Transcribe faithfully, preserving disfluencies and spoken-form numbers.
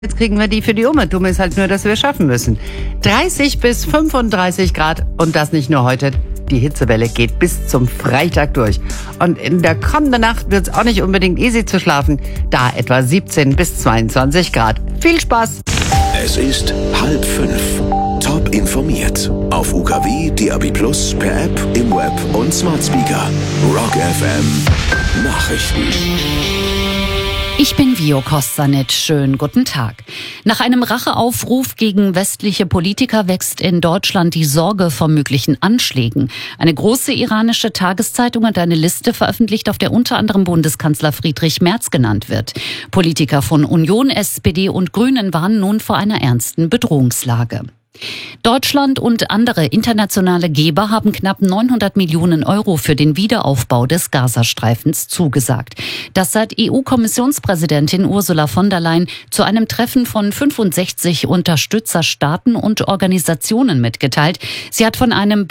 Jetzt kriegen wir die für die Umme. Dumm ist halt nur, dass wir schaffen müssen. dreißig bis fünfunddreißig Grad und das nicht nur heute. Die Hitzewelle geht bis zum Freitag durch. Und in der kommenden Nacht wird es auch nicht unbedingt easy zu schlafen. Da etwa siebzehn bis zweiundzwanzig Grad. Viel Spaß! Es ist halb fünf. Top informiert. Auf U K W, D A B Plus, per App, im Web und Smart Speaker. Rock F M. Nachrichten. Ich bin Vio Kostanic. Schönen guten Tag. Nach einem Racheaufruf gegen westliche Politiker wächst in Deutschland die Sorge vor möglichen Anschlägen. Eine große iranische Tageszeitung hat eine Liste veröffentlicht, auf der unter anderem Bundeskanzler Friedrich Merz genannt wird. Politiker von Union, S P D und Grünen warnen nun vor einer ernsten Bedrohungslage. Deutschland und andere internationale Geber haben knapp neunhundert Millionen Euro für den Wiederaufbau des Gazastreifens zugesagt. Das hat E U-Kommissionspräsidentin Ursula von der Leyen zu einem Treffen von fünfundsechzig Unterstützerstaaten und Organisationen mitgeteilt. Sie hat von einem